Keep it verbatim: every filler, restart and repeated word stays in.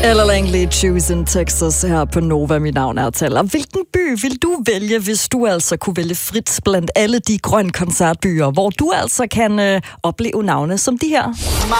Ella Langley, Choose in Texas her på Nova. Mit navn er Tal. Og hvilken by vil du vælge, hvis du altså kunne vælge frit blandt alle de grønne koncertbyer, hvor du altså kan øh, opleve navne som de her?